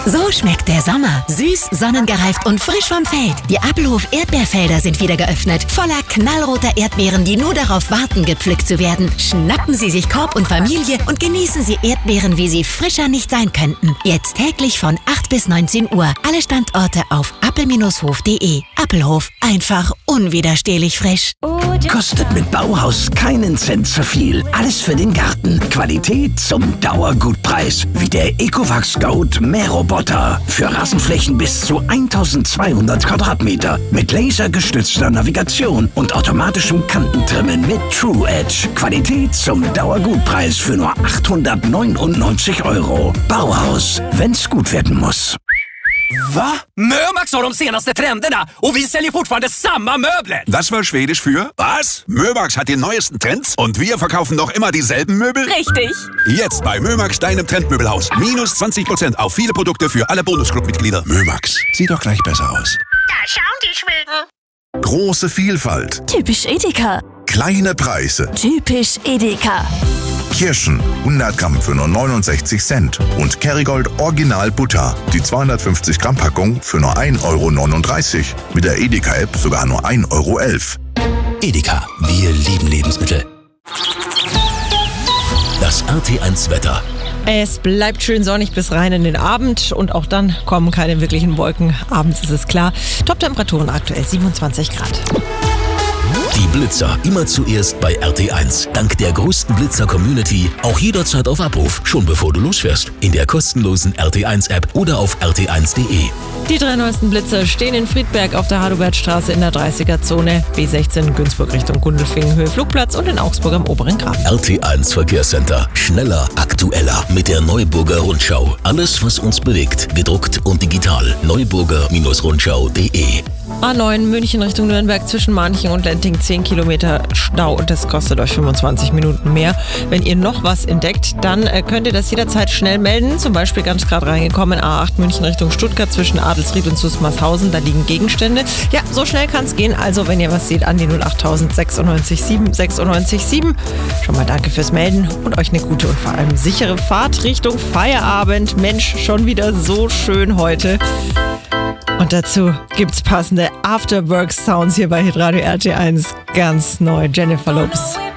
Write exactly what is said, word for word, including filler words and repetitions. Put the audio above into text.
So schmeckt der Sommer. Süß, sonnengereift und frisch vom Feld. Die Appelhof Erdbeerfelder sind wieder geöffnet. Voller knallroter Erdbeeren, die nur darauf warten, gepflückt zu werden. Schnappen Sie sich Korb und Familie und genießen Sie Erdbeeren, wie sie frischer nicht sein könnten. Jetzt täglich von acht bis neunzehn Uhr. Alle Standorte auf appel Bindestrich hof punkt de. Appelhof. Einfach unwiderstehlich frisch. Kostet mit Bauhaus keinen Cent zu viel. Alles für den Garten. Qualität zum Dauergutpreis. Wie der Ecovacs Goat Mähroboter. Für Rasenflächen bis zu eintausendzweihundert Quadratmeter. Mit lasergestützter Navigation und automatischem Kantentrimmen mit True Edge. Qualität zum Dauergutpreis för nur achthundertneunundneunzig Euro. Bauhaus. Wenn's gut werden muss. Va? Mömax har de senaste trenderna och vi säljer fortfarande samma möbler. Das war Schwedisch für was? Mömax hat die neuesten Trends und wir verkaufen noch immer dieselben Möbel? Richtig. Jetzt bei Mömax, deinem Trendmöbelhaus. Minus zwanzig Prozent auf viele Produkte für alle Bonusclub-Mitglieder. Mömax. Sieht doch gleich besser aus. Da schauen die Schweden. Große Vielfalt. Typisch Edeka. Kleine Preise. Typisch Edeka. Kirschen hundert Gramm für nur neunundsechzig Cent und Kerrygold Original Butter, die zweihundertfünfzig Gramm Packung für nur ein Euro neununddreißig. Mit der Edeka-App sogar nur ein Euro elf. Edeka. Wir lieben Lebensmittel. Das R T eins Wetter. Es bleibt schön sonnig bis rein in den Abend und auch dann kommen keine wirklichen Wolken. Abends ist es klar. Top-Temperaturen aktuell siebenundzwanzig Grad. Die Blitzer immer zuerst bei R T eins. Dank der größten Blitzer-Community auch jederzeit auf Abruf, schon bevor du losfährst. In der kostenlosen R T eins App oder auf r t eins punkt de. Die drei neuesten Blitzer stehen in Friedberg auf der Hadobertstraße in der dreißiger-Zone, B sechzehn Günzburg Richtung Gundelfingen Höhe Flugplatz und in Augsburg am oberen Graben. R T eins Verkehrscenter. Schneller, aktueller mit der Neuburger Rundschau. Alles, was uns bewegt, gedruckt und digital. neuburger Rundschau punkt de. A neun München Richtung Nürnberg zwischen Manching und Lenting zehn Kilometer Stau und das kostet euch fünfundzwanzig Minuten mehr. Wenn ihr noch was entdeckt, dann könnt ihr das jederzeit schnell melden. Zum Beispiel ganz gerade reingekommen A acht München Richtung Stuttgart zwischen Adelsried und Susmarshausen. Da liegen Gegenstände. Ja, so schnell kann es gehen. Also wenn ihr was seht, an die null acht sechsundneunzig sieben sechsundneunzig sieben. Schon mal danke fürs Melden und euch eine gute und vor allem sichere Fahrt Richtung Feierabend. Mensch, schon wieder so schön heute. Und dazu gibt's passende Afterwork-Sounds hier bei Hitradio R T eins. Ganz neu. Jennifer Lopez.